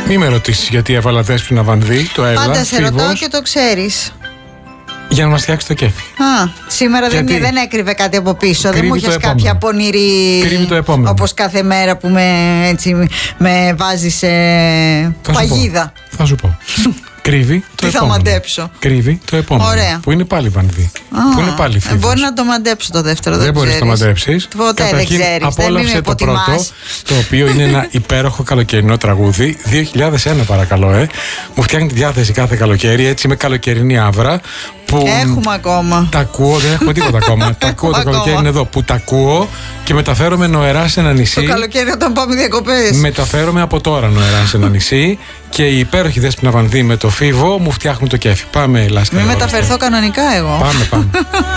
Μη με ρωτήσεις γιατί έβαλα Δέσποινα Βανδύ, το έλα. Πάντα σε ρωτάω και το ξέρεις. Για να μας φτιάξει το κέφι. Σήμερα δεν έκρυβε κάτι από πίσω. Κρύβει, δεν μου είχες κάποια πονηρή. Κρύβει το επόμενο. Όπως κάθε μέρα που με βάζεις σε παγίδα. Θα σου πω. Κρύβει το επόμενο. Θα μαντέψω. Κρύβει το επόμενο. Ωραία. Που είναι πάλι Βανδύ. Που είναι πάλι Φίβος. Μπορεί να το μαντέψω το δεύτερο. Δεν μπορείς να το μαντέψεις. Ποτέ δεν ξέρεις. Απόλαυσε το πρώτο, το οποίο είναι ένα υπέροχο καλοκαιρινό τραγούδι. 2001 παρακαλώ. Μου φτιάχνει τη διάθεση κάθε καλοκαίρι, έτσι με καλοκαιρινή άβρα. Που έχουμε ακόμα. Τα ακούω, δεν έχουμε τίποτα ακόμα. Τα ακούω, το καλοκαίρι είναι εδώ. Που τα ακούω και μεταφέρομαι νοερά σε ένα νησί. Το καλοκαίρι όταν πάμε διακοπές. Μεταφέρομαι από τώρα νοερά σε ένα νησί. Και η υπέροχη Δέσποινα Βανδύ με το Φίβο μου φτιάχνουν το κέφι. Πάμε, Λάσκα. Μην μεταφερθώ κανονικά εγώ. Πάμε.